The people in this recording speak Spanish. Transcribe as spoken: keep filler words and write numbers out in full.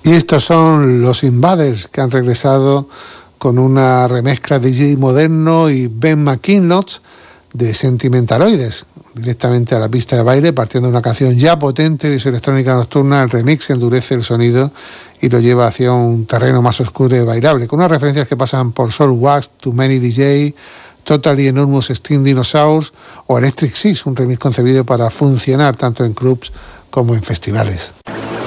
Y estos son los Invaders, que han regresado con una remezcla de D J moderno y Ben McKinlott de Sentimentaloides, directamente a la pista de baile, partiendo de una canción ya potente de su electrónica nocturna. El remix endurece el sonido y lo lleva hacia un terreno más oscuro y bailable, con unas referencias que pasan por Soul Wax, Too Many D J, Totally Enormous Steam Dinosaurs o Electric Six, un remix concebido para funcionar tanto en clubs como en festivales.